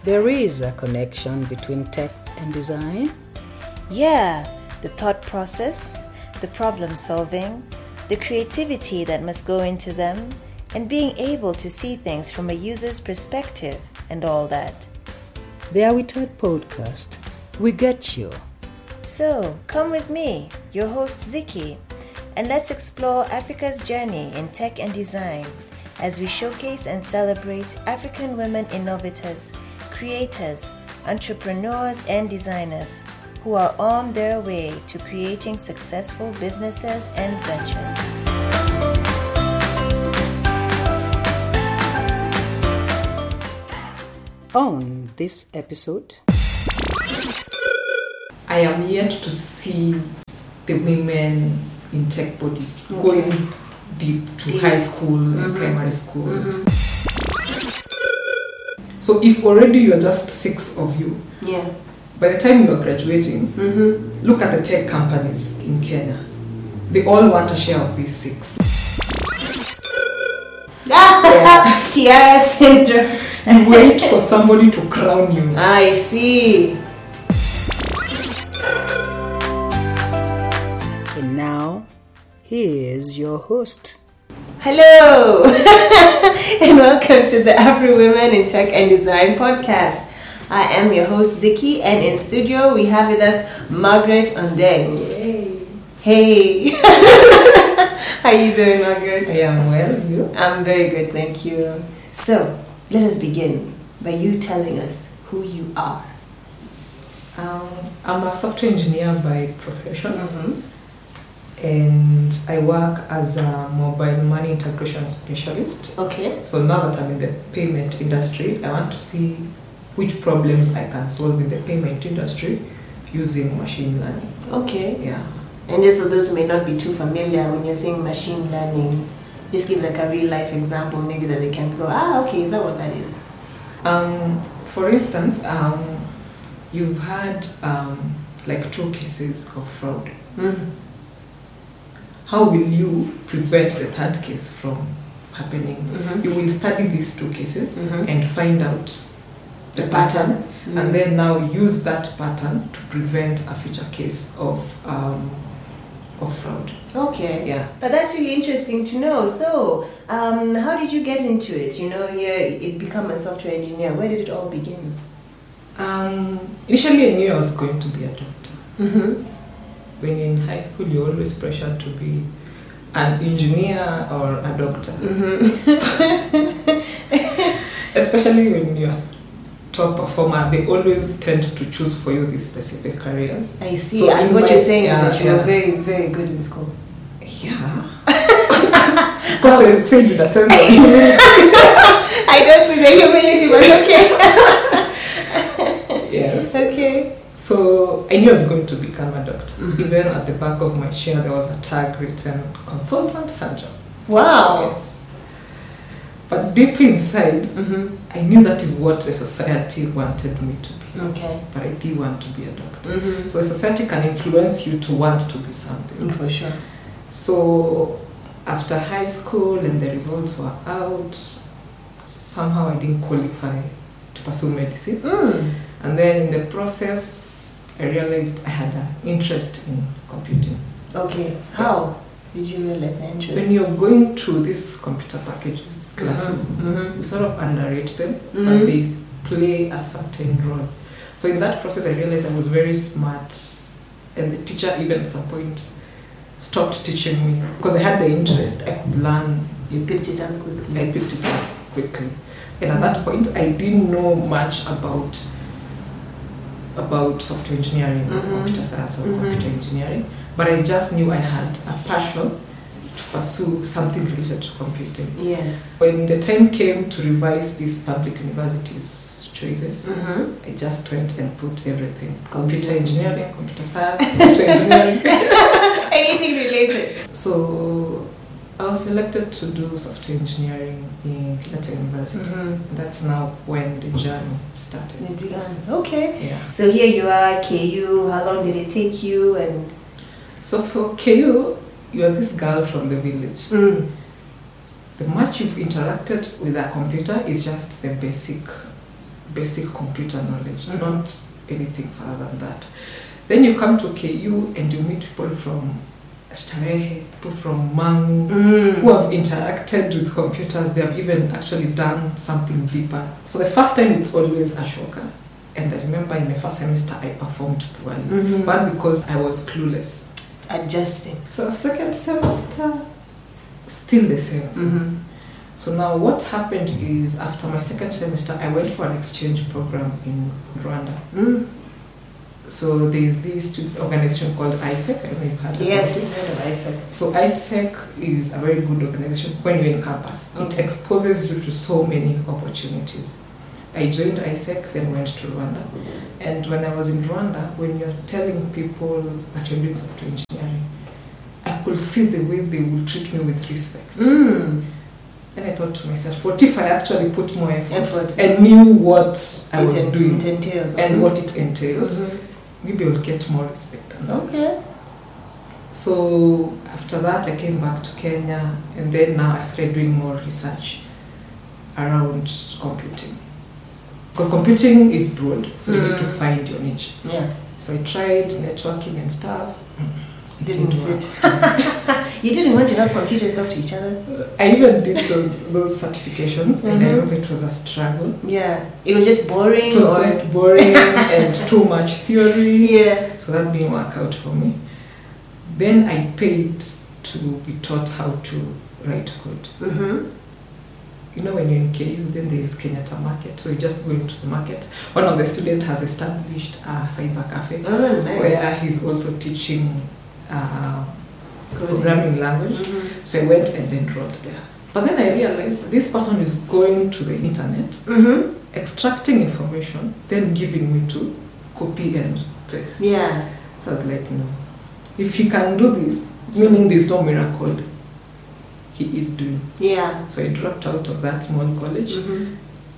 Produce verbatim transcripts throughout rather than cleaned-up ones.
There is a connection between tech and design? Yeah, the thought process, the problem solving, the creativity that must go into them, and being able to see things from a user's perspective and all that. The Are We Taught podcast. We get you. So, come with me, your host Ziki, and let's explore Africa's journey in tech and design as we showcase and celebrate African women innovators, creators, entrepreneurs, and designers who are on their way to creating successful businesses and ventures. On this episode, I am yet to see the women in tech bodies okay. going deep to deep. high school mm-hmm. and primary school. Mm-hmm. So if already you're just six of you, yeah. by the time you're graduating, mm-hmm. look at the tech companies in Kenya. They all want a share of these six. yeah. Tiara syndrome. You wait for somebody to crown you. I see. And now, here's your host. Hello, and welcome to the Afro Women in Tech and Design podcast. I am your host Ziki, and in studio we have with us Margaret Ondeng. Yay. Hey, how are you doing, Margaret? I am well. You? I'm very good, thank you. So, let us begin by you telling us who you are. Um, I'm a software engineer by profession. Mm-hmm. And I work as a mobile money integration specialist. Okay. So now that I'm in the payment industry, I want to see which problems I can solve in the payment industry using machine learning. Okay. Yeah. And just for those who may not be too familiar, when you're saying machine learning, just give like a real life example, maybe that they can go, ah, okay, is that what that is? Um, for instance, um, you've had um, like two cases of fraud. Mm. How will you prevent the third case from happening? Mm-hmm. You will study these two cases mm-hmm. and find out the, the pattern, pattern. Mm-hmm. and then now use that pattern to prevent a future case of um, of fraud. Okay. Yeah. But that's really interesting to know. So, um, how did you get into it? You know, you it become a software engineer. Where did it all begin? Um, initially, I knew I was going to be a doctor. Mm-hmm. When you're in high school, you're always pressured to be an engineer or a doctor. Mm-hmm. Especially when you're top performer, they always tend to choose for you these specific careers. I see. So as what my, you're saying yeah, is that you yeah. were very, very good in school. Yeah. Because they say with a sense of humility. I don't see the humility, but okay. Yes. Okay. So I knew I was going to become a doctor. Mm-hmm. Even at the back of my chair, there was a tag written consultant surgeon. Wow. Yes. But deep inside, mm-hmm. I knew that is what the society wanted me to be. Okay. But I did want to be a doctor. Mm-hmm. So a society can influence you to want to be something. For sure. So after high school and the results were out, somehow I didn't qualify to pursue medicine. Mm. And then in the process, I realized I had an interest in computing. Okay. How did you realize the interest? When you're going through these computer packages, classes, mm-hmm. you sort of underrate them, mm-hmm. and they play a certain role. So in that process, I realized I was very smart, and the teacher even at some point stopped teaching me because I had the interest. I could learn. You picked it up quickly. I picked it up quickly, and at that point, I didn't know much about. about software engineering or mm-hmm. computer science or mm-hmm. computer engineering, but I just knew I had a passion to pursue something related to computing. Yes. When the time came to revise these public universities choices, mm-hmm. I just went and put everything. Computer engineering, computer science, software engineering. Anything related. So I was selected to do software engineering in Kenyatta University. Mm-hmm. And that's now when the journey started. It began. Okay. Yeah. So here you are, K U. How long did it take you? And so for K U, you are this girl from the village. Mm. The much you've interacted with a computer is just the basic basic computer knowledge, Mhm. not anything further than that. Then you come to K U and you meet people from Starehe, people from Mangu, Mm. who have interacted with computers. They have even actually done something deeper. So the first time it's always Ashoka. And I remember in my first semester I performed poorly. Mhm. One, because I was clueless. Adjusting. So second semester, still the same thing. Mm-hmm. So now what happened is after my second semester, I went for an exchange program in Rwanda. Mm. So there's this student organization called I S E C. I don't know if you've heard about Yes, it. I've heard of I S E C. So I S E C is a very good organization when you're in campus. It Okay. exposes you to so many opportunities. I joined I S E C, then went to Rwanda. And when I was in Rwanda, when you're telling people that you're doing software engineering, I could see the way they would treat me with respect. Mm. And I thought to myself, what if I actually put more effort, Effort. and knew what I It was en- doing It entails. and what it entails? Mhm. Maybe I'll get more respect than that. Okay. So after that, I came back to Kenya, and then now I started doing more research around computing. Because computing is broad, so you need to Mm. find your niche. Yeah. So I tried networking and stuff. It Didn't work. fit. You didn't want to have computers talk to each other? I even did those, those certifications, and I Mhm. remember it was a struggle. Yeah. It was just boring. It was or... just boring and too much theory. Yeah. So that didn't work out for me. Then I paid to be taught how to write code. Mm-hmm. You know, when you're in K U, then there is Kenyatta Market. So you just go into the market. One of the students has established a cyber cafe Oh, nice. where he's also teaching uh, Coding. programming language. Mhm. So I went and enrolled there. But then I realized this person is going to the internet, Mhm. extracting information, then giving me to copy and paste. Yeah. So I was like, no. If he can do this, meaning there's no miracle, he is doing. Yeah. So I dropped out of that small college Mhm.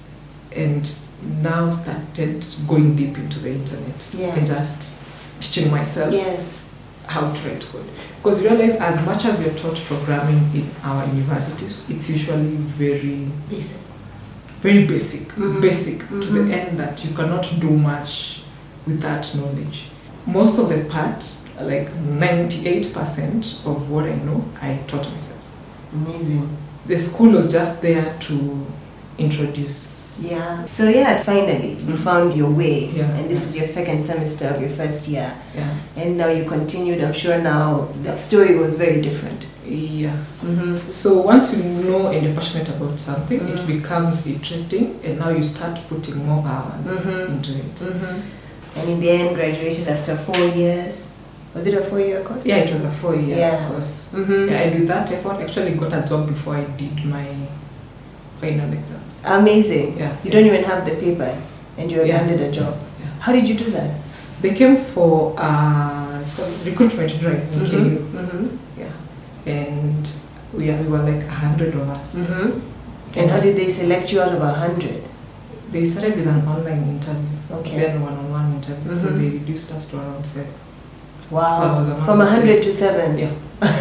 and now started going deep into the internet Yeah. and just teaching myself Yes. how to write code. Because you realize as much as you're taught programming in our universities, it's usually very, Basic. very basic, Mhm. basic to Mhm. the end that you cannot do much with that knowledge. Most of the part, like ninety-eight percent of what I know, I taught myself. Amazing. The school was just there to introduce. Yeah. So yes, finally you found your way, Yeah. and this is your second semester of your first year, Yeah. and now you continued. I'm sure now the story was very different. Yeah. Mm-hmm. So once you know and you're passionate about something, Mhm. it becomes interesting, and now you start putting more hours Mhm. into it. Mm-hmm. And in the end, graduated after four years. Was it a four-year course? Yeah, it was a four-year Yeah. course. Mm-hmm. Yeah, and with that effort, I actually got a job before I did my final exams. Amazing. Yeah. You don't even have the paper, and you're Yeah. handed a job. Yeah. How did you do that? They came for uh, for recruitment drive in K U. Mm-hmm. Yeah, and we, are, we were like a hundred of us. Mm-hmm. And how did they select you out of a hundred? They started with an online interview, Okay. then one-on-one interview, so Mhm. they reduced us to around seven. Wow. So I was among From the a hundred to seven. Yeah.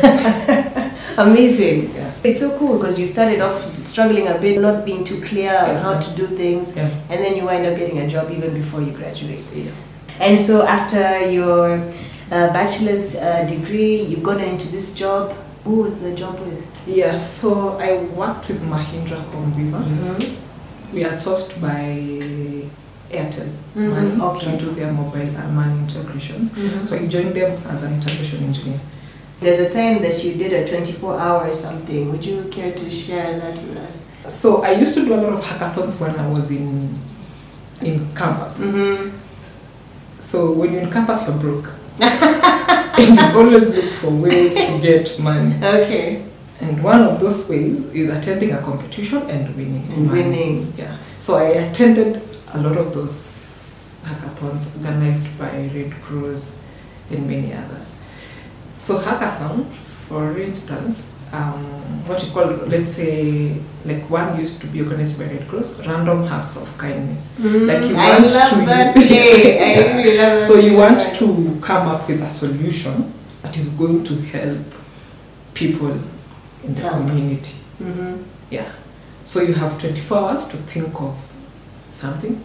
Amazing. Yeah. It's so cool because you started off struggling a bit, not being too clear on Yeah. how to do things, Yeah. and then you wind up getting a job even before you graduate. Yeah. And so after your uh, bachelor's uh, degree, you got into this job. Who was the job with? Yeah, so I worked with Mahindra Comviva. Mm-hmm. We are taught by Airtel Mhm, Money okay. to do their mobile and money integrations. Mm-hmm. So I joined them as an integration engineer. There's a time that you did a twenty-four hour something. Would you care to share that with us? So I used to do a lot of hackathons when I was in in campus. Mm-hmm. So when you're in campus, you're broke. And you always look for ways to get money. Okay. And one of those ways is attending a competition and winning. And money. winning. Yeah. So I attended a lot of those hackathons organized by Red Cross and many others. So hackathon, for instance, um, what you call, let's say, like one used to be organized by Red Cross, random hacks of kindness. Mm, Like you I want love to that play. I Yeah. really love that So you play. want to come up with a solution that is going to help people in the Help. community. Mm-hmm. Yeah. So you have twenty-four hours to think of something,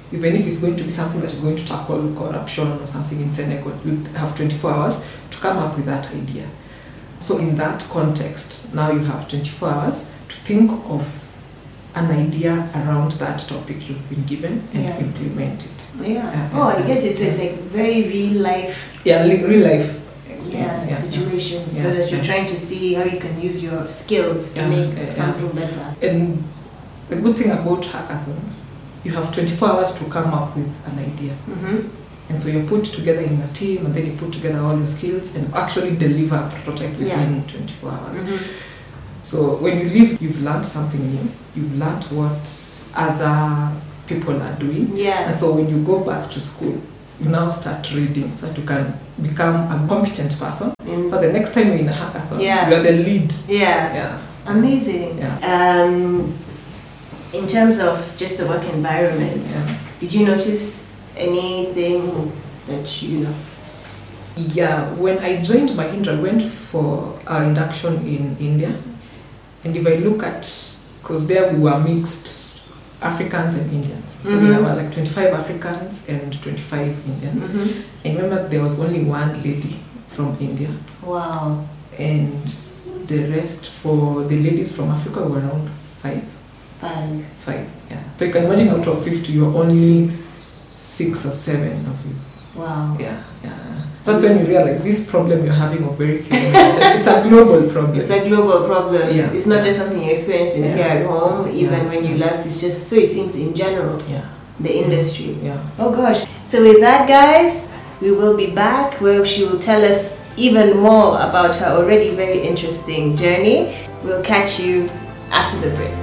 even if it's going to be something that is going to tackle corruption or something in Senegal, you'll have twenty-four hours to come up with that idea. So in that context, now you have twenty-four hours to think of an idea around that topic you've been given and Yeah. implement it. Yeah. Uh, Oh, I get it. So yeah. it's like very real life Yeah, li- real life yeah, experience. Yeah, situations, yeah, so that you're yeah. trying to see how you can use your skills to Yeah, make yeah, yeah. something better. And the good thing about hackathons, you have twenty-four hours to come up with an idea. Mm-hmm. And so you're put together in a team, and then you put together all your skills and actually deliver a prototype within Yeah. twenty-four hours. Mm-hmm. So when you leave, you've learned something new. You've learned what other people are doing. Yeah. And so when you go back to school, you now start reading so that you can become a competent person. Mm. But the next time you're in a hackathon, Yeah. you are the lead. Yeah. Yeah. Amazing. Yeah. Um, in terms of just the work environment, Yeah. did you notice anything that you know? Yeah, when I joined Mahindra, I went for our induction in India. And if I look at, because there we were mixed Africans and Indians. So Mhm. we were like twenty-five Africans and twenty-five Indians. Mm-hmm. I remember there was only one lady from India. Wow. And the rest, for the ladies from Africa, were around five. Five. Five, yeah. So you can imagine out of fifty, you're only Six. six or seven of you. Wow. Yeah, yeah. So that's when you realize this problem you're having of very few. It's a global problem. It's a global problem. Yeah. It's not just something you're experiencing Yeah. here at home, even Yeah. when you left. It's just so it seems in general, Yeah, the industry. yeah. Oh gosh. So with that, guys, we will be back where she will tell us even more about her already very interesting journey. We'll catch you after the break.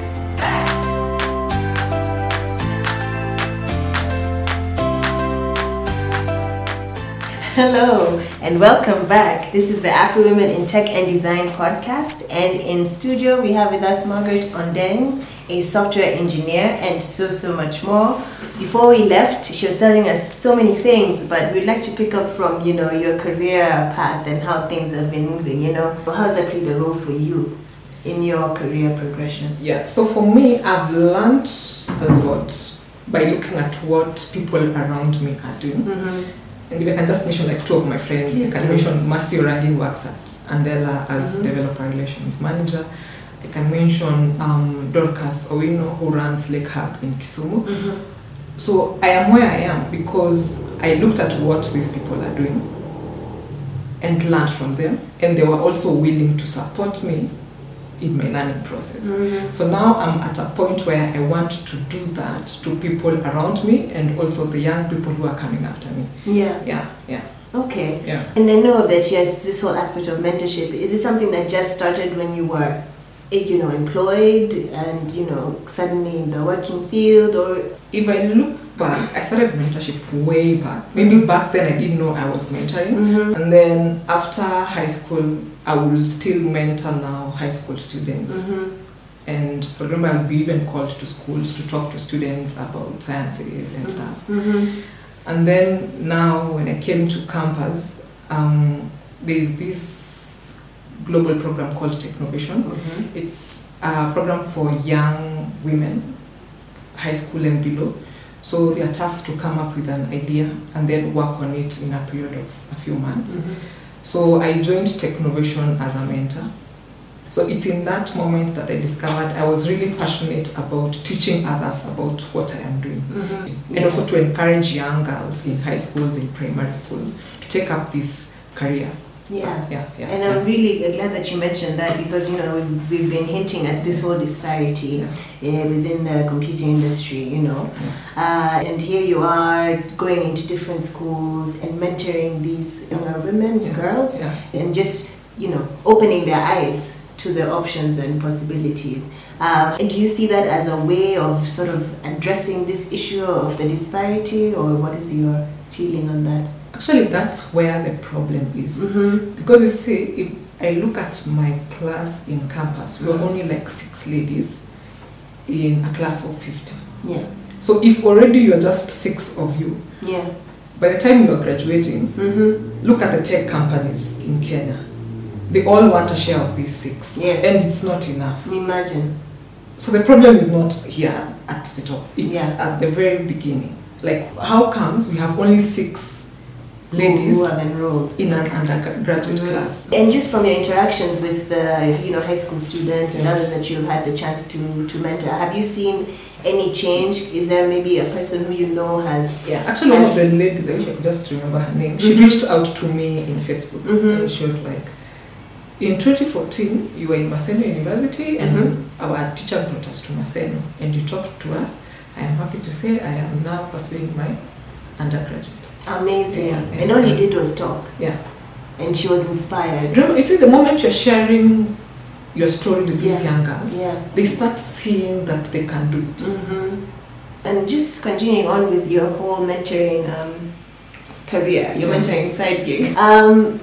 Hello and welcome back. This is the Afro Women in Tech and Design podcast, and in studio we have with us Margaret Ondeng, a software engineer, and so so much more. Before we left, she was telling us so many things, but we'd like to pick up from you know your career path and how things have been moving. You know, how's that played a role for you in your career progression? Yeah, so for me, I've learned a lot by looking at what people around me are doing. Mm-hmm. And if I can just mention like two of my friends, Yes, I can ma'am. mention Mercy Orangin works at Andela as Mhm. developer relations manager. I can mention um, Dorcas Owino, who runs Lake Hub in Kisumu. Mm-hmm. So I am where I am because I looked at what these people are doing and learned from them, and they were also willing to support me in my learning process. Mm-hmm. So now I'm at a point where I want to do that to people around me and also the young people who are coming after me. Yeah. Yeah, yeah, Okay. yeah. And I know that yes, this whole aspect of mentorship, is it something that just started when you were, eh, you know, employed and, you know, suddenly in the working field, or? If I look back, I started mentorship way back. Maybe back then I didn't know I was mentoring. Mm-hmm. And then after high school, I will still mentor now high school students. Mm-hmm. And I remember I'll be even called to schools to talk to students about sciences and stuff. Mm-hmm. And then now when I came to campus, um, there's this global program called Technovation. Mm-hmm. It's a program for young women, high school and below. So they are tasked to come up with an idea and then work on it in a period of a few months. Mm-hmm. So I joined Technovation as a mentor. So it's in that moment that I discovered I was really passionate about teaching others about what I am doing. Mm-hmm. And also to encourage young girls in high schools, in primary schools, to take up this career. Yeah. Yeah, yeah. And yeah. I'm really glad that you mentioned that, because you know we've, we've been hinting at this whole disparity Yeah. uh, within the computing industry, you know, Yeah. uh, and here you are going into different schools and mentoring these younger women, Yeah. girls, Yeah. and just you know opening their eyes to the options and possibilities. Um, and do you see that as a way of sort of addressing this issue of the disparity, or what is your feeling on that? Actually, that's where the problem is. Mm-hmm. Because you see, if I look at my class in campus, we were Mhm. only like six ladies in a class of fifty. Yeah. So if already you're just six of you, Yeah. by the time you're graduating, Mm-hmm. look at the tech companies in Kenya. They all want a share of these six. Yes. And it's not enough. Imagine. So the problem is not here at the top. It's Yeah. at the very beginning. like, how comes we have only six ladies who have enrolled in an undergraduate mm-hmm. class? And just from your interactions with the, you know, high school students and yeah. others that you've had the chance to, to mentor, have you seen any change? Is there maybe a person who you know has... Yeah, actually one of the ladies, I wish I could just remember her name, she mm-hmm. reached out to me in Facebook mm-hmm. and she was like, in twenty fourteen, you were in Maseno University and mm-hmm. our teacher brought us to Maseno and you talked to us. I am happy to say I am now pursuing my undergraduate. Amazing. Yeah, and all you did was talk. Yeah. And she was inspired. Remember, you see, the moment you're sharing your story with these yeah. young girls, yeah. they start seeing that they can do it. Mm-hmm. And just continuing on with your whole mentoring um, career, your yeah. mentoring side gig. Um,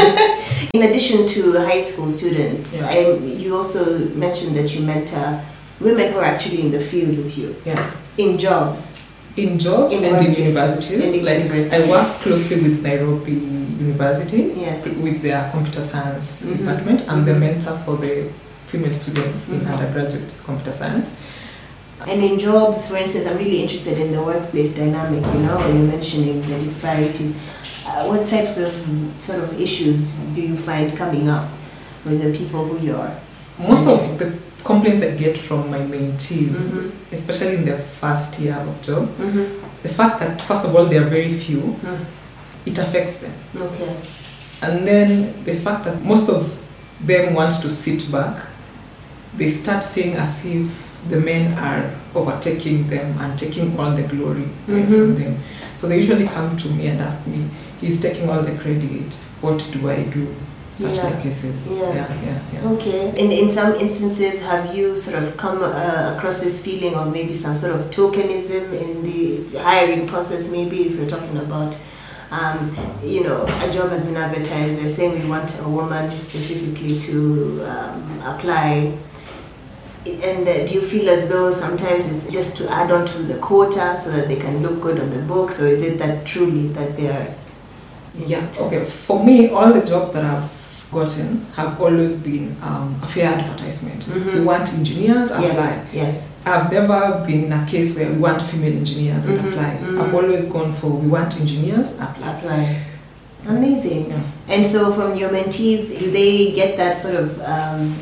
in addition to high school students, yeah. I, you also mentioned that you mentor women who are actually in the field with you. Yeah. In jobs. In jobs in and in universities. In like universities. I work closely with Nairobi University yes. with their computer science mm-hmm. department. I'm mm-hmm. the mentor for the female students mm-hmm. in undergraduate computer science. And in jobs, for instance, I'm really interested in the workplace dynamic, you know, when you're mentioning the disparities. Uh, what types of sort of issues do you find coming up with the people who you're Most of the complaints I get from my mentees, mm-hmm. especially in their first year of job, mm-hmm. the fact that first of all they are very few, mm-hmm. it affects them. Okay. And then the fact that most of them want to sit back, they start seeing as if the men are overtaking them and taking all the glory away mm-hmm. from them. So they usually come to me and ask me, he's taking all the credit, what do I do? Such yeah. like cases. Yeah. Yeah, yeah, yeah. Okay. In in some instances, have you sort of come uh, across this feeling of maybe some sort of tokenism in the hiring process? Maybe if you're talking about, um, you know, a job has been advertised, they're saying we want a woman specifically to um, apply. And uh, do you feel as though sometimes it's just to add on to the quota so that they can look good on the books, or is it that truly that they are? Yeah. Okay. For me, all the jobs that I've gotten have always been um, a fair advertisement. Mm-hmm. We want engineers, apply. Yes, yes. I've never been in a case where we want female engineers and mm-hmm, apply. Mm-hmm. I've always gone for we want engineers, apply. Apply. Amazing. Yeah. And so from your mentees, do they get that sort of um,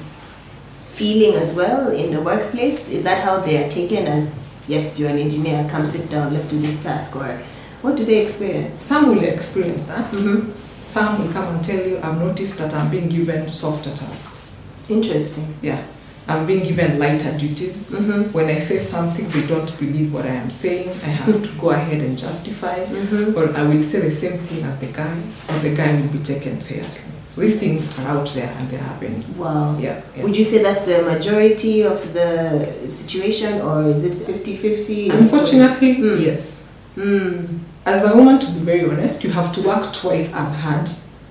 feeling as well in the workplace? Is that how they are taken as, yes, you're an engineer, come sit down, let's do this task, or what do they experience? Some will experience that. Mm-hmm. Some will come and tell you, I've noticed that I'm being given softer tasks. Interesting. Yeah. I'm being given lighter duties. Mm-hmm. When I say something, they don't believe what I am saying. I have to go ahead and justify. Mm-hmm. Or I will say the same thing as the guy, and the guy will be taken seriously. So these things are out there and they're happening. Wow. Yeah, yeah. Would you say that's the majority of the situation, or is it fifty-fifty? Unfortunately, mm. yes. Mm. As a woman, to be very honest, you have to work twice as hard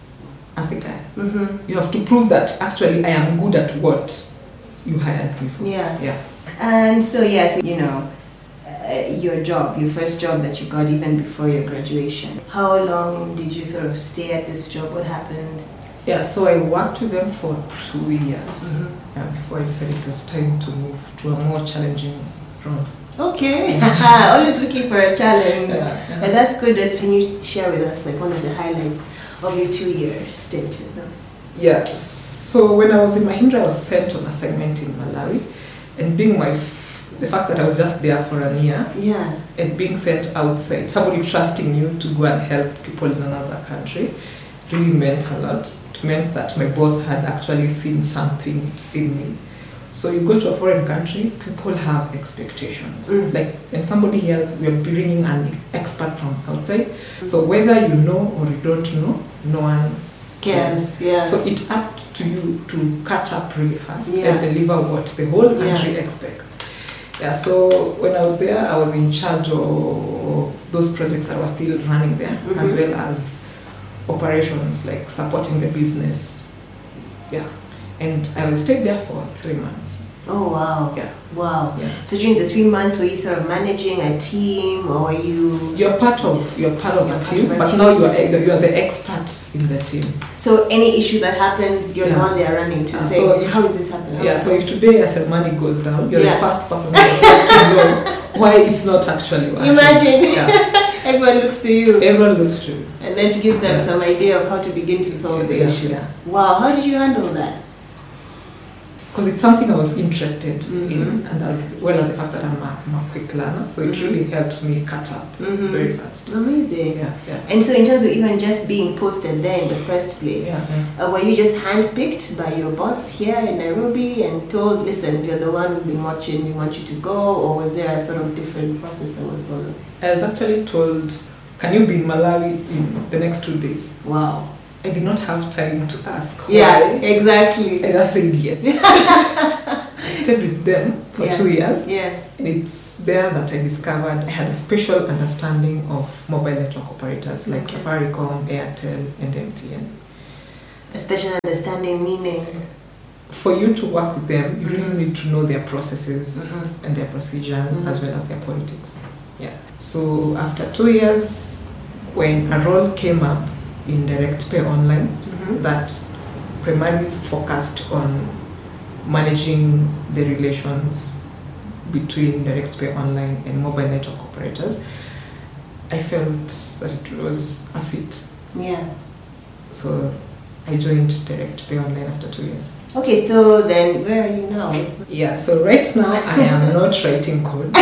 as the guy. Mm-hmm. You have to prove that actually I am good at what you hired me for. Yeah. Yeah. And so, yes, you know, uh, your job, your first job that you got even before your graduation. How long did you sort of stay at this job? What happened? Yeah, so I worked with them for two years Mm-hmm. uh, before I decided it was time to move to a more challenging role. Okay, always looking for a challenge. Yeah, yeah. And that's good. Can you share with us like one of the highlights of your two-year stint with them? Yeah, so when I was in Mahindra, I was sent on assignment in Malawi, and being my f- the fact that I was just there for a year, yeah, and being sent outside, somebody trusting you to go and help people in another country, really meant a lot. It meant that my boss had actually seen something in me. So you go to a foreign country, people have expectations. Mm. Like when somebody hears we are bringing an expert from outside, mm. so whether you know or you don't know, no one cares. cares. Yeah. So it's up to you to catch up really fast Yeah. and deliver what the whole country Yeah. expects. Yeah. So when I was there, I was in charge of those projects that were still running there, Mm-hmm. as well as operations like supporting the business. Yeah. And I stayed there for three months. Oh wow. Yeah. Wow. Yeah. So during the three months, were you sort of managing a team, or were you? You're part of you're part of You're a part team, of a but team. now you are you are the expert in the team. So any issue that happens, you're the Yeah. one they are running to Uh, say, so if- how is this happening? Yeah. So if today at money goes down, you're Yeah. the first person who's supposed to know why it's not actually working. Imagine. Yeah. Everyone looks to you. Everyone looks to you. And then to give them Yeah. some idea of how to begin to solve the Yeah, issue. yeah. Wow, how did you handle that? Because it's something I was interested Mhm. in, and as well as the fact that I'm a, I'm a quick learner, so it Mhm. really helps me catch up Mhm. very fast. Amazing. Yeah, yeah. And so in terms of even just being posted there in the first place, Yeah, yeah. uh, were you just handpicked by your boss here in Nairobi and told, listen, you're the one we've been watching, we want you to go, or was there a sort of different process that was followed? I was actually told, can you be in Malawi in the next two days? Wow. I did not have time to ask Yeah, why. exactly. I just said yes. I stayed with them for Yeah. two years. Yeah. And it's there that I discovered I had a special understanding of mobile network operators like Okay. Safaricom, Airtel, and M T N. A special understanding meaning. For you to work with them, you really Mhm. need to know their processes Mhm. and their procedures Mhm. as well as their politics. Yeah. So after two years, when a role came up in Direct Pay Online Mhm. that primarily focused on managing the relations between Direct Pay Online and mobile network operators, I felt that it was a fit. Yeah. So I joined Direct Pay Online after two years. Okay, so then where are you now? It's Yeah, so right now I am not writing code,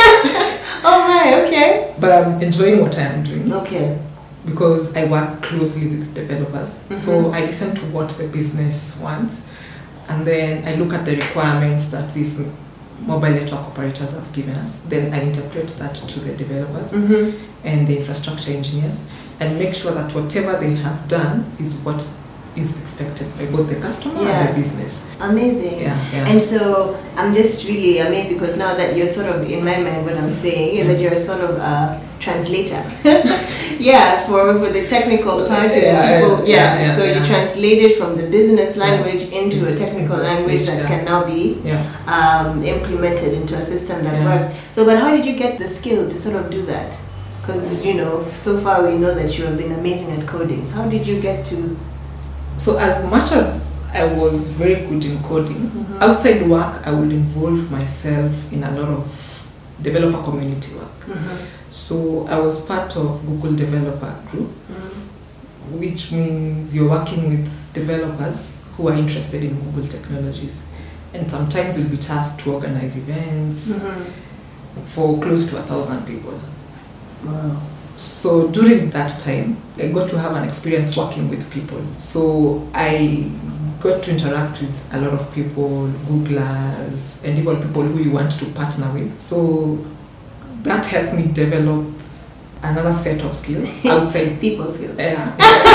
oh my, okay. but I'm enjoying what I am doing Okay. because I work closely with developers. So Mhm. I listen to what the business wants, and then I look at the requirements that these mobile network operators have given us. Then I interpret that to the developers Mm-hmm. and the infrastructure engineers and make sure that whatever they have done is what is expected by both the customer Yeah. and the business. Amazing. Yeah, yeah. And so I'm just really amazed because now that you're sort of, in my mind, what I'm saying is that you're sort of a translator. yeah, for, for the technical part, you know, Yeah, people, yeah. yeah, yeah, so you yeah. translate it from the business language into a technical language that Yeah. can now be yeah. um, implemented into a system that Yeah. works. So, but how did you get the skill to sort of do that? Because, you know, so far we know that you have been amazing at coding. How did you get to... So as much as I was very good in coding, Mhm. outside work I would involve myself in a lot of developer community work. Mhm. So I was part of Google Developer Group, Mhm. which means you're working with developers who are interested in Google technologies. And sometimes you'll be tasked to organize events Mhm. for close to a thousand people. Wow. So during that time, I got to have an experience working with people. So I got to interact with a lot of people, Googlers, and even people who you want to partner with. So that helped me develop another set of skills outside People skills. yeah,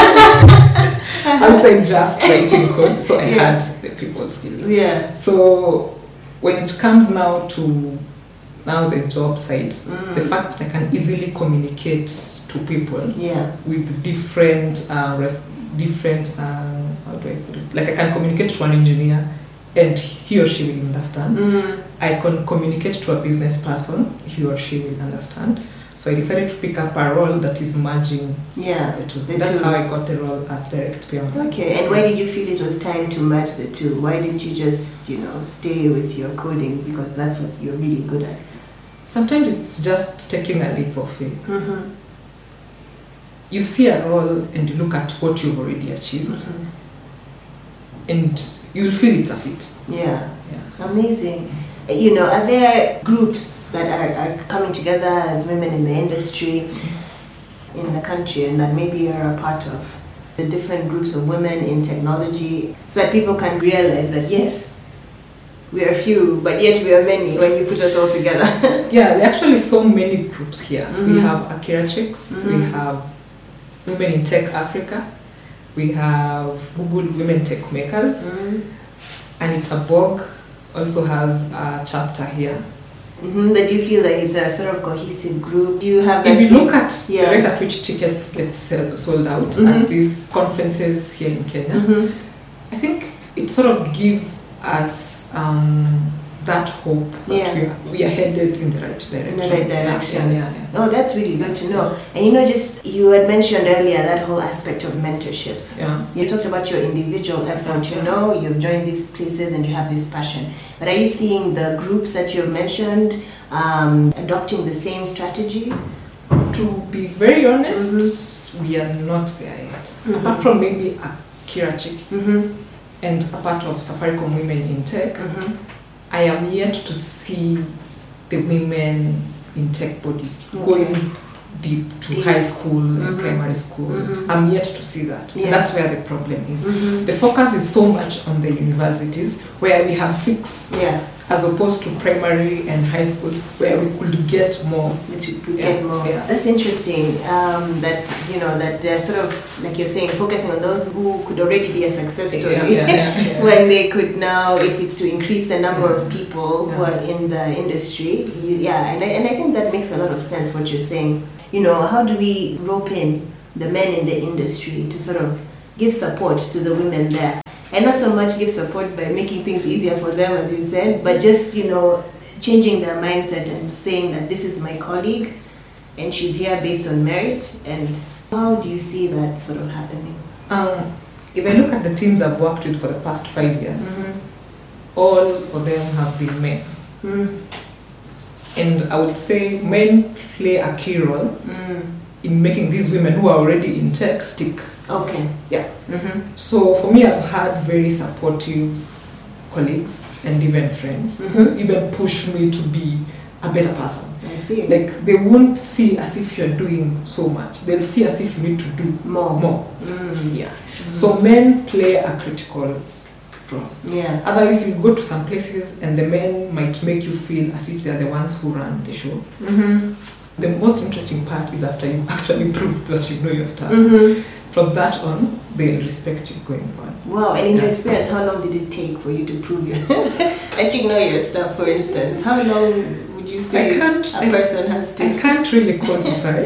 outside just writing code. So I Yeah. had the people skills. Yeah. So when it comes now to now the job side, Mm. the fact that I can easily communicate to people Yeah. with different, uh, res- different, uh, how do I put it? Like I can communicate to an engineer, and he or she will understand. Mm. I can communicate to a business person, he or she will understand. So I decided to pick up a role that is merging Yeah. the two. The That's two. how I got the role at Direct Pay Online. Okay, and why did you feel it was time to merge the two? Why didn't you just, you know, stay with your coding because that's what you're really good at? Sometimes it's just taking a leap of faith. Mm-hmm. You see a role and you look at what you've already achieved, Mm-hmm. and you'll feel it's a fit. Yeah. Yeah. Amazing. You know, are there groups that are, are coming together as women in the industry in the country and that maybe you're a part of? The different groups of women in technology so that people can realize that yes, we are few, but yet we are many when you put us all together. Yeah, there are actually so many groups here. Mhm. We have Akira Chicks, we Mhm. have Women in Tech Africa, we have Google Women Tech Makers, Mm-hmm. Anita Borg also has a chapter here. Mm-hmm. But do you feel like it's a sort of cohesive group? Do you have that If you same- look at Yeah. the rate at which tickets get sell- sold out Mhm. at these conferences here in Kenya, Mhm. I think it sort of gives us um, that hope that Yeah. we, are, we are headed in the right direction. In the right direction. Yeah, yeah, yeah. Oh, that's really good to know. And you know, just you had mentioned earlier that whole aspect of mentorship. yeah. You talked about your individual effort, you know, you've joined these places and you have this passion. But are you seeing the groups that you've mentioned um, adopting the same strategy? To be very honest, we are not there yet. Mhm. Apart from maybe Akira Chicks Mm-hmm. and a part of Safaricom Women in Tech, Mm-hmm. I am yet to see the women in tech bodies Okay. going deep to Deep. high school and Mhm. primary school. Mhm. I'm yet to see that. Yeah. That's where the problem is. Mm-hmm. The focus is so much on the universities where we have six, Yeah, as opposed to primary and high schools where we could get more. that you could Yeah, get more. yeah. That's interesting. Um, that you know that they're sort of like you're saying, focusing on those who could already be a success story. Yeah, yeah, yeah, yeah. When they could now, if it's to increase the number of people who Yeah. are in the industry, you, yeah, and I, and I think that makes a lot of sense what you're saying. You know, how do we rope in the men in the industry to sort of give support to the women there? And not so much give support by making things easier for them, as you said, but just, you know, changing their mindset and saying that this is my colleague and she's here based on merit. And how do you see that sort of happening? Um, if I look at the teams I've worked with for the past five years, all of them have been men. Mm. And I would say men play a key role Mm. in making these women who are already in tech stick. Okay. Yeah. Mm-hmm. So for me, I've had very supportive colleagues and even friends Mhm. even push me to be a better person. I see. Like they won't see as if you're doing so much. They'll see as if you need to do more. more. Mm. Yeah. So men play a critical role. Yeah. Otherwise, you go to some places and the men might make you feel as if they're the ones who run the show. Mm-hmm. The most interesting part is after you actually prove that you know your stuff. Mm-hmm. From that on, they'll respect you going forward. Wow, and in your Yeah. experience, how long did it take for you to prove your that you know your stuff, for instance? How long would you say I can't. a I, person has to? I can't really quantify.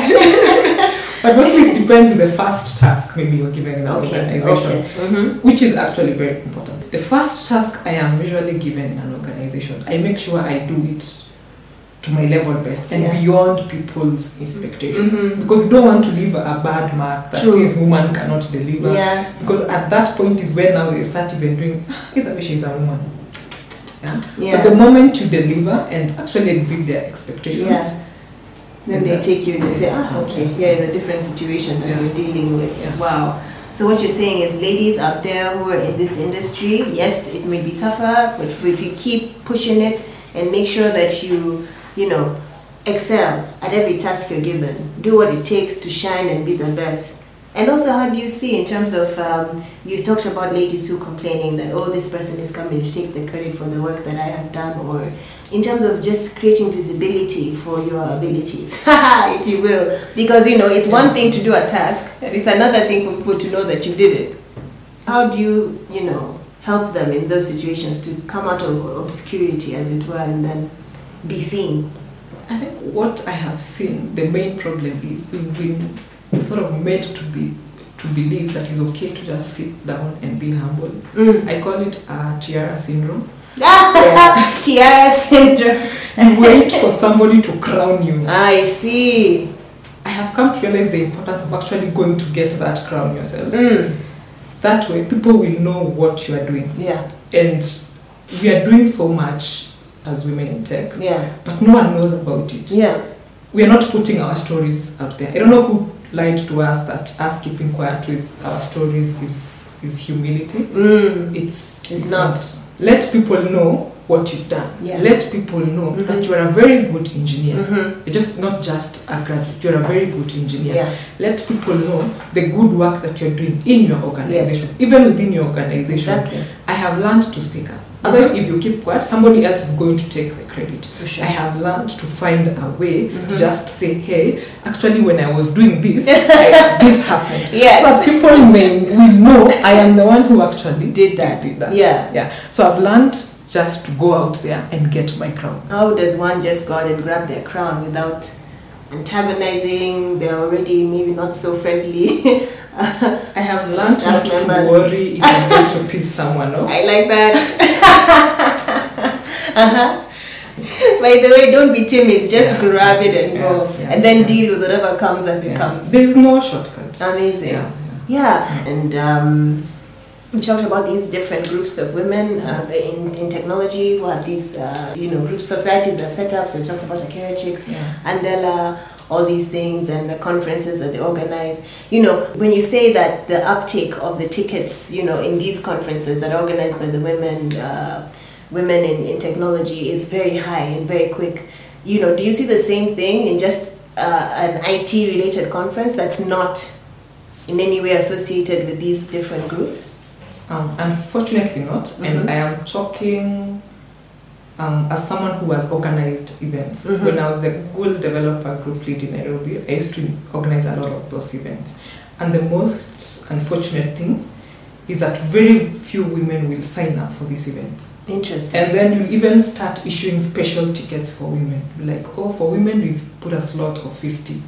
Yeah. But mostly it depends on the first task maybe you're given in an Okay. organization, Okay. Mm-hmm. which is actually very important. The first task I am usually given in an organization, I make sure I do it to my level best and Yeah. beyond people's expectations. Mhm. Because you don't want to leave a bad mark that True. this woman cannot deliver. Yeah. Because at that point is where now they start even doing, "Ah, either way she's a woman. Yeah? Yeah. But the moment you deliver and actually exceed their expectations, Yeah. Then they That's- take you and they say, ah, okay, here is a different situation that Yeah. you're dealing with. Yeah. Wow. So what you're saying is, ladies out there who are in this industry, yes, it may be tougher, but if you keep pushing it and make sure that you, you know, excel at every task you're given, do what it takes to shine and be the best. And also, how do you see in terms of, um, you talked about ladies who complaining that, oh, this person is coming to take the credit for the work that I have done, or in terms of just creating visibility for your abilities, if you will. Because, you know, it's one thing to do a task, and it's another thing for people to know that you did it. How do you, you know, help them in those situations to come out of obscurity, as it were, and then be seen? I think what I have seen, the main problem is we've been sort of made to be to believe that it's okay to just sit down and be humble. Mm. I call it a tiara syndrome. Tiara syndrome. You wait for somebody to crown you. I see. I have come to realize the importance of actually going to get that crown yourself. Mm. That way, people will know what you are doing. Yeah, And we are doing so much as women in tech, yeah, but no one knows about it. yeah. We are not putting our stories out there. I don't know who lied to us that us keeping quiet with our stories is is humility. Mm. It's It's not. Let people know what you've done. Yeah. Let people know Mhm. that you are a very good engineer. Mm-hmm. You're just not just a graduate. You're a very good engineer. Yeah. Let people know the good work that you're doing in your organization, Yes. even within your organization. Exactly. I have learned to speak up. Otherwise, if you keep quiet, somebody else is going to take the credit. For sure. I have learned to find a way Mhm. to just say, hey, actually, when I was doing this, I, this happened. Yes. So that people may will know I am the one who actually Did that. Did that. Yeah. Yeah. So I've learned just to go out there and get my crown. How does one just go out and grab their crown without antagonizing? They're already maybe not so friendly. I have learned Staff not members. to worry if I'm going to piss someone off. I like that. Uh-huh. By the way, don't be timid. Just Yeah. grab it and Yeah, go, yeah, and then yeah. deal with whatever comes as it Yeah. comes. There's no shortcut. Amazing. Yeah, Yeah, and um, we talked about these different groups of women uh, in, in technology who have these, uh, you know, group societies that are set up. So we talked about Akira Chicks, yeah. Andela, all these things, and the conferences that they organize. You know, when you say that the uptake of the tickets, you know, in these conferences that are organized by the women, uh, women in, in technology is very high and very quick. You know, do you see the same thing in just uh, an I T related conference that's not in any way associated with these different groups? Um, unfortunately not, Mhm. and I am talking um, as someone who has organized events. Mhm. When I was the Google Developer Group lead in Nairobi, I used to organize a lot of those events. And the most unfortunate thing is that very few women will sign up for this event. Interesting. And then you even start issuing special tickets for women. Like, oh, for women we've put a slot of fifty.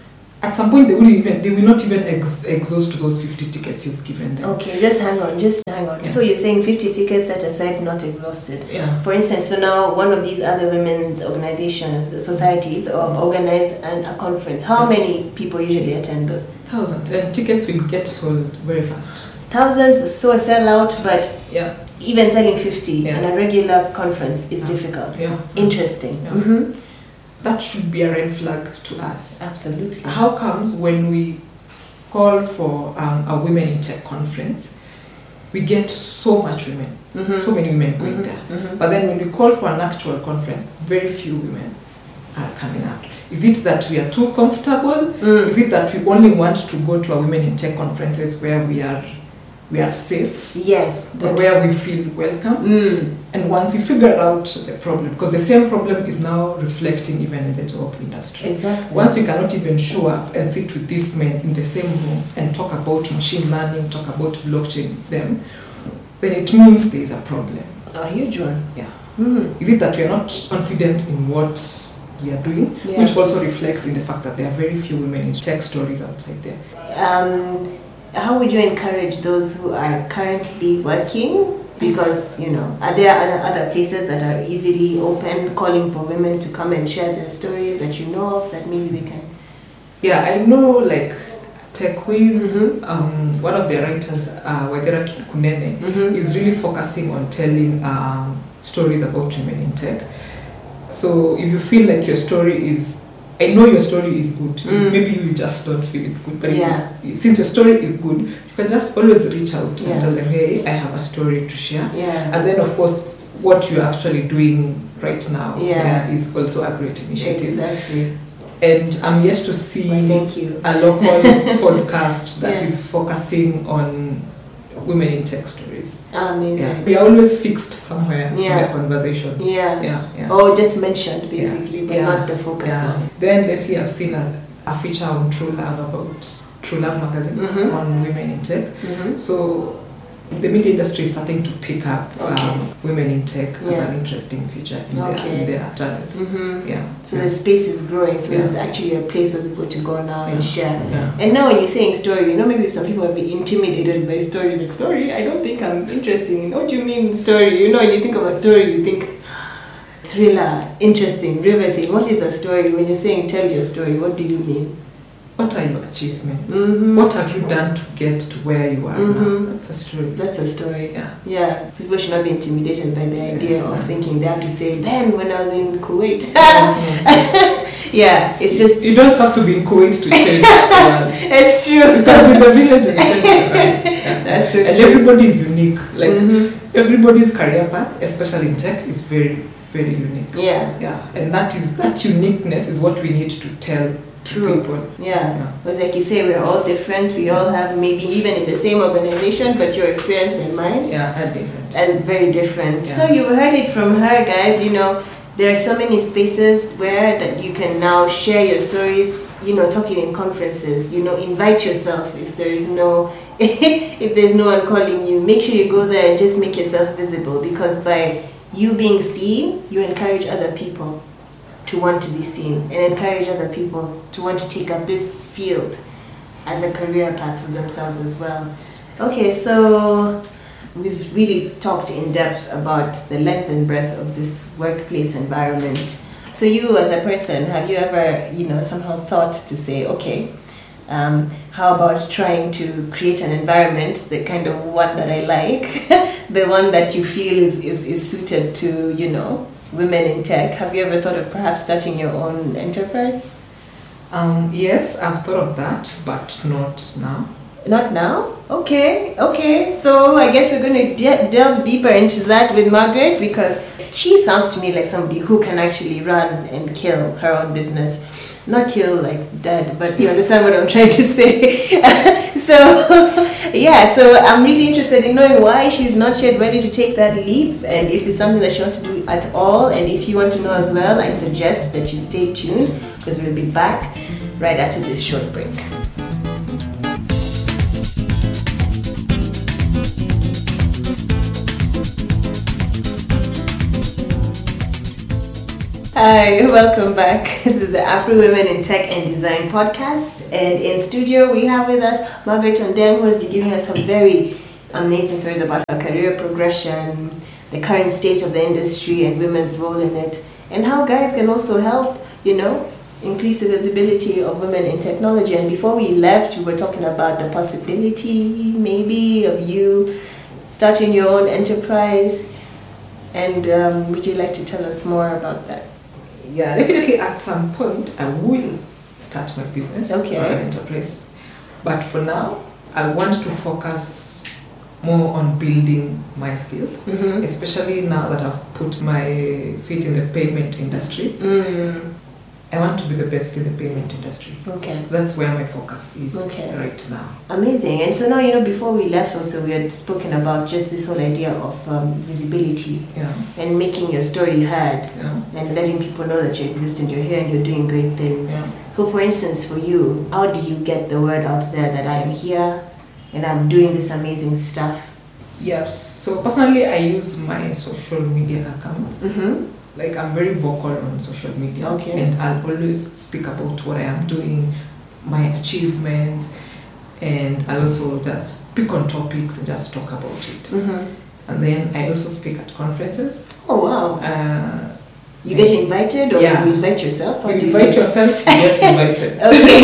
At some point they will even they will not even ex- exhaust those fifty tickets you've given them. Okay, just hang on, just hang on. Yeah. So you're saying fifty tickets set aside, not exhausted. Yeah. For instance, so now one of these other women's organizations, societies, or organize an, a conference. How many people usually attend those? Thousands. And tickets will get sold very fast. Thousands, so a sellout, but Yeah. even selling fifty Yeah. in a regular conference is Yeah. difficult. Yeah. Interesting. Yeah. hmm That should be a red flag to us. Absolutely. How comes when we call for um, a women in tech conference, we get so much women, Mhm. so many women going Mhm. there. Mhm. But then when we call for an actual conference, very few women are coming out. Is it that we are too comfortable? Mm. Is it that we only want to go to a women in tech conferences where we are we are safe, Yes. or where we feel welcome? Mm. And once we figure out the problem, because the same problem is now reflecting even in the job industry. Exactly. Once you cannot even show up and sit with these men in the same room and talk about machine learning, talk about blockchain with them, then it means there is a problem. A huge one. Yeah. Mm. Is it that we are not confident in what we are doing, Yeah. which also reflects in the fact that there are very few women in tech stories outside there? Um, how would you encourage those who are currently working? Because, you know, are there other, other places that are easily open, calling for women to come and share their stories that you know of that maybe they can? Yeah, I know, like TechWiz, Mhm. um, one of the writers, uh, Wagera Kunene, Mm-hmm. is really focusing on telling um, stories about women in tech. So if you feel like your story is, I know your story is good, Mm. maybe you just don't feel it's good, but if Yeah. you, since your story is good, you can just always reach out Yeah. and tell them, hey, I have a story to share. Yeah. And then, of course, what you're actually doing right now Yeah. uh, is also a great initiative. Exactly. And I'm yet to see Well, thank you. a local podcast that Yeah. is focusing on women in tech stories. Amazing. Yeah. We are always fixed somewhere Yeah. in the conversation. Yeah. Yeah, yeah. Or just mentioned basically, but Yeah. not the focus Yeah. on it. Then lately I've seen a, a feature on True Love about True Love magazine Mhm. on women in tech. Mm-hmm. So the media industry is starting to pick up Okay. um, women in tech as Yeah. an interesting feature in, Okay. their, in their channels. Mm-hmm. Yeah. So yeah. the space is growing, so Yeah. there's actually a place for people to go now and Yeah. share. Yeah. And now when you're saying story, you know, maybe some people are a bit intimidated by story. Like, story? I don't think I'm interested in. What do you mean story? You know, when you think of a story, you think thriller, interesting, riveting. What is a story? When you're saying tell your story, what do you mean? What are your achievements? Mhm. What have you done to get to where you are Mhm. now? That's a story. That's a story. Yeah. Yeah. So people should not be intimidated by the idea Yeah. of thinking they have to say, then when I was in Kuwait. Mhm. Yeah, it's just, You don't have to be in Kuwait to change the world. it's You true. can be in the village and change the world. Yeah. That's so And true. everybody is unique. Like Mhm. everybody's career path, especially in tech, is very, very unique. Yeah, Yeah. And that is that uniqueness is what we need to tell to True. people. yeah. Yeah. Because like you say, we're all different. We all have maybe even in the same organization, but your experience and mine Yeah, and different. and very different. Yeah. So you heard it from her, guys. You know, there are so many spaces where that you can now share your stories. You know, talking in conferences. You know, invite yourself if there is no if there's no one calling you. Make sure you go there and just make yourself visible, because by you being seen, you encourage other people to want to be seen and encourage other people to want to take up this field as a career path for themselves as well. Okay, so we've really talked in depth about the length and breadth of this workplace environment. So you as a person, have you ever, you know, somehow thought to say, okay, um, how about trying to create an environment, the kind of one that I like, the one that you feel is, is, is suited to, you know, women in tech? Have you ever thought of perhaps starting your own enterprise? Um, yes, I've thought of that, but not now. Not now? Okay, okay. So I guess we're going to de- delve deeper into that with Margaret, because she sounds to me like somebody who can actually run and kill her own business. Not kill like dead, but you understand what I'm trying to say. So, yeah, so I'm really interested in knowing why she's not yet ready to take that leap, and if it's something that she wants to do at all. And if you want to know as well, I suggest that you stay tuned, because we'll be back right after this short break. Hi, welcome back. This is the Afro Women in Tech and Design podcast, and in studio we have with us Margaret Ondeng, who has been giving us some very amazing stories about her career progression, the current state of the industry and women's role in it, and how guys can also help, you know, increase the visibility of women in technology. And before we left, we were talking about the possibility maybe of you starting your own enterprise, and um, would you like to tell us more about that? Yeah, definitely at some point I will start my business Okay. or enterprise. But for now, I want to focus more on building my skills, Mm-hmm. especially now that I've put my feet in the payment industry. Mm. I want to be the best in the payment industry. Okay. That's where my focus is Okay. right now. Amazing. And so now, you know, before we left also, we had spoken about just this whole idea of um, visibility Yeah, and making your story heard yeah, and letting people know that you exist and you're here and you're doing great things. yeah. So for instance, for you, how do you get the word out there that I am here and I'm doing this amazing stuff? Yeah, so personally I use my social media accounts. Mm-hmm. Like I'm very vocal on social media, Okay. and I'll always speak about what I am doing, my achievements, and I also just pick on topics and just talk about it. Mm-hmm. And then I also speak at conferences. Oh, wow. Uh, You get invited or Yeah. you invite yourself? How you do invite do it? yourself, you get invited.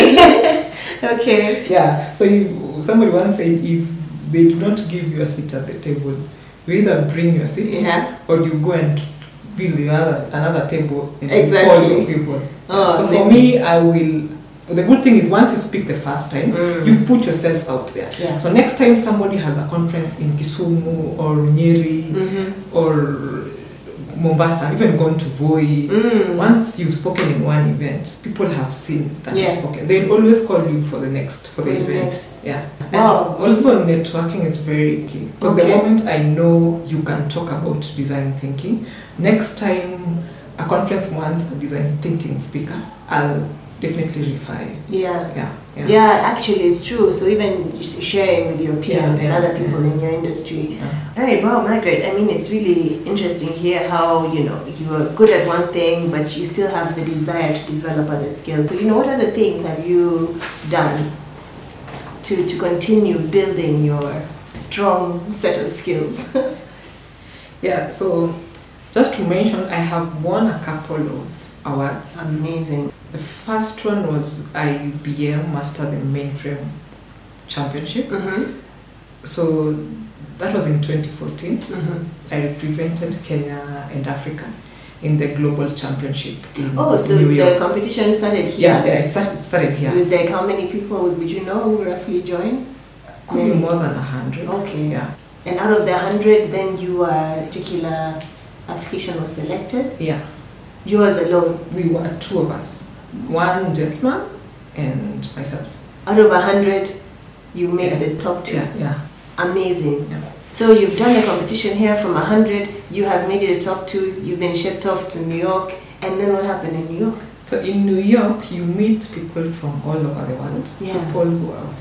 Okay. Okay. Yeah, so if somebody once said if they do not give you a seat at the table, you either bring your seat Yeah. or you go and build another, another table and Exactly. call your people. Oh, so for amazing. me, I will. The good thing is once you speak the first time, Mm. you've put yourself out there. Yeah. So next time somebody has a conference in Kisumu or Nyeri Mm-hmm. or Mombasa, I've even gone to Voi. Mm. Once you've spoken in one event, people have seen that Yeah. you've spoken. They'll always call you for the next, for the For the event. next. Yeah. Wow. And also networking is very key. Because Okay. the moment I know you can talk about design thinking, next time a conference wants a design thinking speaker, I'll definitely refer you. Yeah. Yeah. Yeah. Yeah, actually, it's true. So even just sharing with your peers Yeah, and yeah, other people yeah. in your industry. Yeah. All right, wow, Margaret. I mean, it's really interesting here how, you know, you are good at one thing, but you still have the desire to develop other skills. So, you know, what other things have you done to to continue building your strong set of skills? Yeah. So just to mention, I have won a couple of awards. Amazing. The first one was I B M Master the Mainframe Championship. Mm-hmm. So that was in twenty fourteen. Mm-hmm. I represented Kenya and Africa in the global championship in Oh, so New the York. competition started here. Yeah, yeah, it started, started here. With like how many people would, would you know who roughly joined? Could be Maybe. more than a hundred. Okay. Yeah, And out of the hundred, then you uh, particular application was selected. yeah. Yours alone. We were two of us, one gentleman and myself. Out of a hundred, you made Yeah. the top two. Yeah, yeah. Amazing. Yeah. So you've done the competition here from a hundred. You have made it the top two. You've been shipped off to New York. And then what happened in New York? So in New York, you meet people from all over the world. Yeah. People who have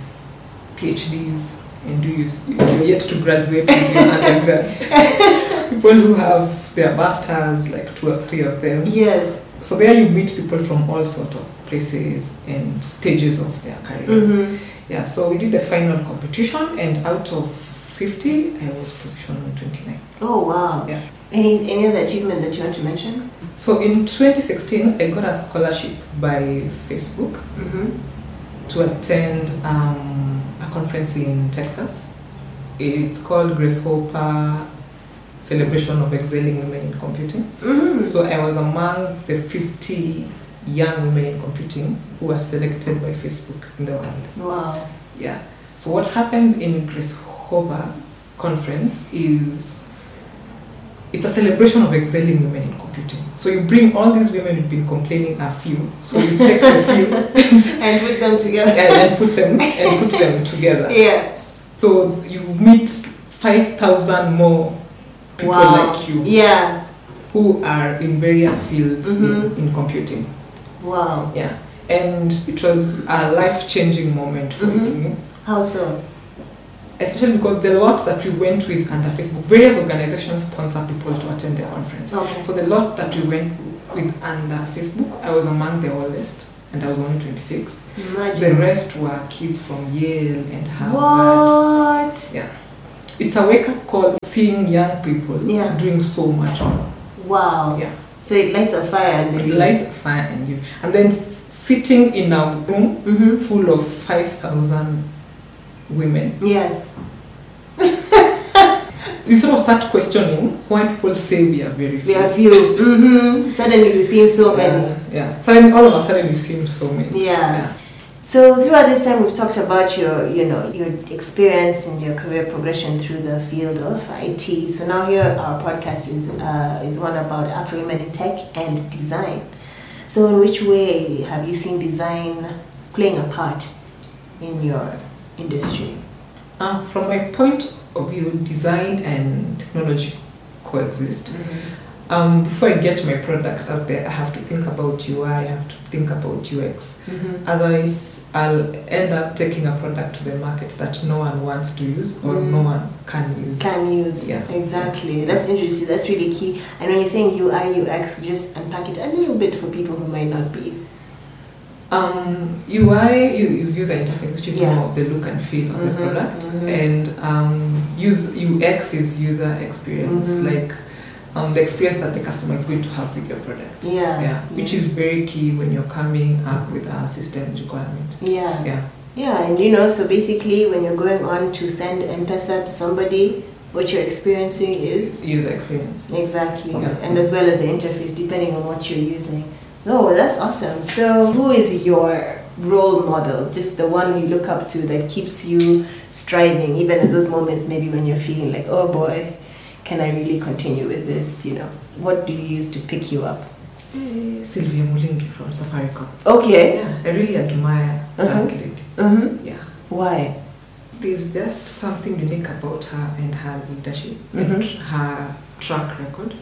PhDs and do you, you're yet to graduate with your undergrad. People who have their masters, like two or three of them. Yes. So there you meet people from all sort of places and stages of their careers. Mm-hmm. Yeah, so we did the final competition, and out of fifty, I was positioned on twenty-nine. Oh wow. Yeah. Any any other achievement that you want to mention? So in twenty sixteen, I got a scholarship by Facebook Mm-hmm. to attend um, a conference in Texas. It's called Grace Hopper Celebration of Excelling Women in Computing. Mm-hmm. So I was among the fifty young women in computing who were selected by Facebook in the world. Wow. Yeah. So what happens in Grace Hopper conference is it's a celebration of excelling women in computing. So you bring all these women who've been complaining a few. So you take the few And put them together. and, and put them and put them together. Yeah. So you meet five thousand more people Wow. like you Yeah. who are in various fields Mhm. in, in computing. Wow. Yeah. And it was a life-changing moment for Mhm. me. How so? Especially because the lot that we went with under Facebook, various organizations sponsor people to attend the conference. Okay. So the lot that we went with under Facebook, I was among the oldest, and I was only twenty-six. Imagine. The rest were kids from Yale and Harvard. What? Yeah. It's a wake-up call seeing young people Yeah. doing so much more. Wow. Yeah. So it lights a fire and It lights a fire in you. And then sitting in a room Mm-hmm. full of five thousand women, Yes. you sort of start questioning why people say we are very few. We are few. Mm-hmm. Suddenly you seem so many. Yeah, yeah. So then all of a sudden you seem so many. Yeah. Yeah. So throughout this time, we've talked about your, you know, your experience and your career progression through the field of I T. So now here, our podcast is uh, is one about Afro women in tech and design. So in which way have you seen design playing a part in your industry? Uh, from my point of view, design and technology coexist. Um, before I get my product out there, I have to think about U I, I have to think about U X. Mm-hmm. Otherwise, I'll end up taking a product to the market that no one wants to use or Mm. no one can use. Can use. Yeah. Exactly. That's interesting. That's really key. And when you're saying U I, U X, just unpack it a little bit for people who might not be. Um, U I is user interface, which is Yeah. more of the look and feel of Mhm, the product, mhm. and um, use, U X is user experience, Mhm. like um, the experience that the customer is going to have with your product. Yeah. Yeah, which is very key when you're coming up with a system requirement. Yeah. Yeah. Yeah, and you know, so basically when you're going on to send M-Pesa to somebody, what you're experiencing is User experience. exactly, Yeah. and as well as the interface, depending on what you're using. Oh, well, that's awesome. So who is your role model, just the one you look up to that keeps you striving, even at those moments maybe when you're feeling like, oh boy, can I really continue with this, you know? What do you use to pick you up? Sylvia Mulingi from Safaricom. Okay. Yeah, I really admire Uh-huh. that lady. Mm-hmm. Yeah. Why? There's just something unique about her and her leadership Mhm. and her track record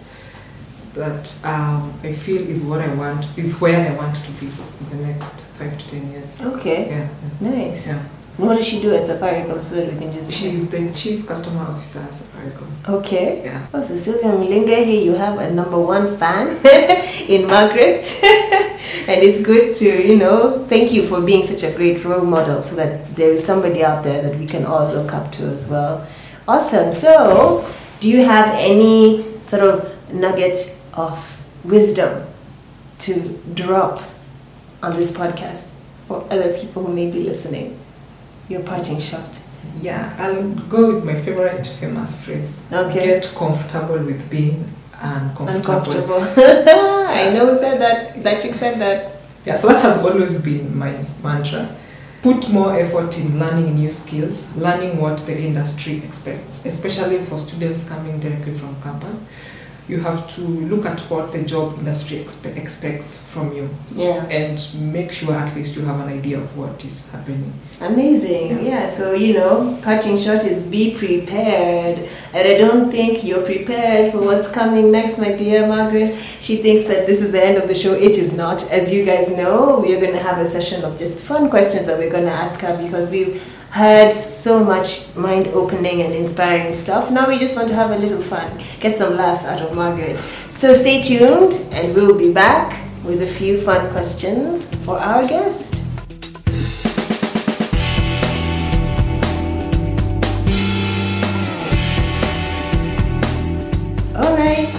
that um, I feel is what I want, is where I want to be in the next five to ten years. Okay. Yeah. Nice. Yeah. What does she do at Safaricom so that we can just... She's the chief customer officer at Safaricom. Okay. Yeah. Oh, so Sylvia Mulinga, here you have a number one fan in Margaret. And it's good to, you know, thank you for being such a great role model so that there is somebody out there that we can all look up to as well. Awesome. So, do you have any sort of nugget of wisdom to drop on this podcast for other people who may be listening? Your parting shot. Yeah, I'll go with my favorite famous phrase. Okay. Get comfortable with being uncomfortable. Uncomfortable. I know who said that. That chick said that. Yeah, so that has always been my mantra. Put more effort in learning new skills, learning what the industry expects, especially for students coming directly from campus. You have to look at what the job industry expe- expects from you Yeah. and make sure at least you have an idea of what is happening. Amazing. Yeah. Yeah. So, you know, parting shot is be prepared. And I don't think you're prepared for what's coming next, my dear Margaret. She thinks that this is the end of the show. It is not. As you guys know, we are going to have a session of just fun questions that we're going to ask her because we've heard so much mind-opening and inspiring stuff. Now we just want to have a little fun, get some laughs out of Margaret. So stay tuned and we'll be back with a few fun questions for our guest.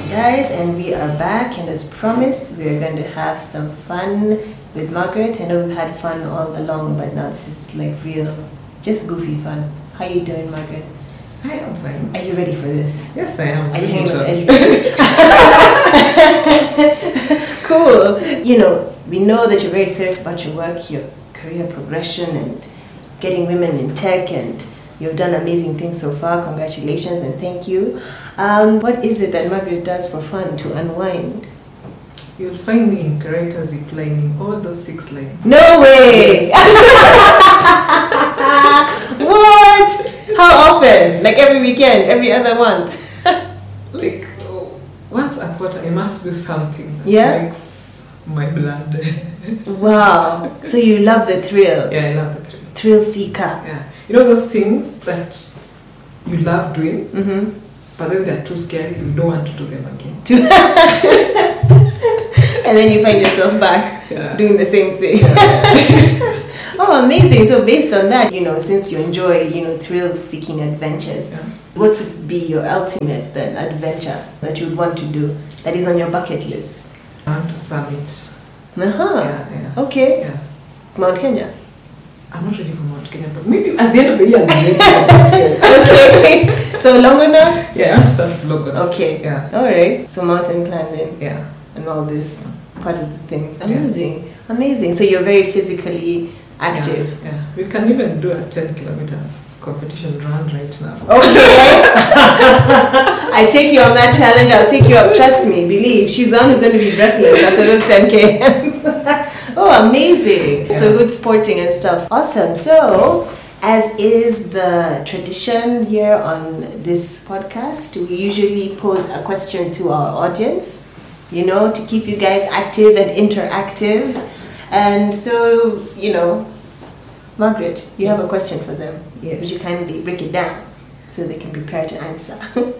guys, and we are back, and as promised, we are going to have some fun with Margaret. I know we've had fun all along, but now this is like real, just goofy fun. How you doing, Margaret? I am fine. Are you ready for this? Yes, I am. Are you hanging with Cool. You know, we know that you're very serious about your work, your career progression, and getting women in tech, and you've done amazing things so far. Congratulations and thank you. Um, what is it that Margaret does for fun to unwind? You'll find me in character ziplining all those six lanes. No way! What? How often? Like every weekend, every other month? Like oh, once a quarter, I must do something that Yeah? makes my blood. Wow. So you love the thrill. Yeah, I love the thrill. Thrill seeker. Yeah, you know those things that you love doing, Mm-hmm. but then they're too scary. You don't want to do them again. And then you find yourself back Yeah. doing the same thing. Oh, amazing. So based on that, you know, since you enjoy, you know, thrill-seeking adventures, Yeah. what would be your ultimate then adventure that you would want to do that is on your bucket list? I want to summit. Uh-huh. Yeah, yeah. Okay. Yeah. Mount Kenya. I'm not ready for Mount Kenya, but maybe at the end of the year, I'll be ready for Mount Kenya. Okay. So Longonot? Yeah, I want to start with Logan. Okay. Yeah. All right. So mountain climbing Yeah. and all this part of the things. Amazing. Amazing. So you're very physically active. Yeah, yeah. We can even do a ten kilometer competition run right now. Okay. I take you on that challenge. I'll take you up. Trust me. Believe. She's the one who's going to be breathless after those ten K's. Oh, amazing. Yeah. So good sporting and stuff. Awesome. So, as is the tradition here on this podcast, we usually pose a question to our audience, you know, to keep you guys active and interactive. And so, you know, Margaret, you have a question for them. Yes. Would you kindly break it down so they can prepare to answer?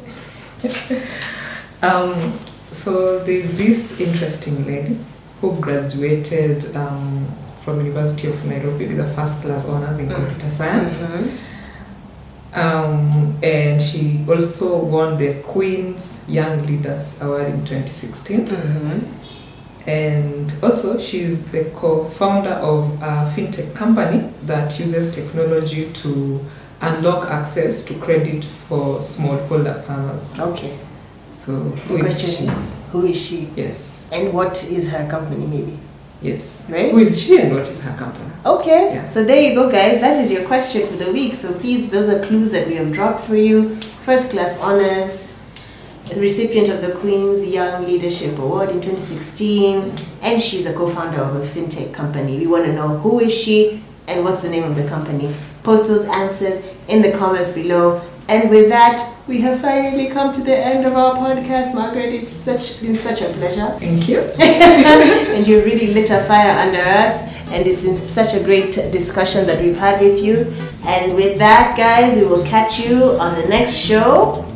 um, so there's this interesting lady who graduated um, from University of Nairobi with a first class honors in Mm. computer science. Mhm. Um, and she also won the Queen's Young Leaders Award in twenty sixteen. Mhm. And also, she's the co-founder of a fintech company that uses technology to unlock access to credit for smallholder farmers. Okay. So, The who is question she? is, who is she? Yes, And what is her company, maybe? yes. Right? Who is she and what is her company? Okay, Yeah. so there you go, guys. That is your question for the week. So please, those are clues that we have dropped for you. First class honors, recipient of the Queen's Young Leadership Award in twenty sixteen, and she's a co-founder of a fintech company. We want to know who is she and what's the name of the company. Post those answers in the comments below. And with that, we have finally come to the end of our podcast. Margaret, it's such been such a pleasure. Thank you. And you really lit a fire under us, and it's been such a great discussion that we've had with you. And with that, guys, we will catch you on the next show.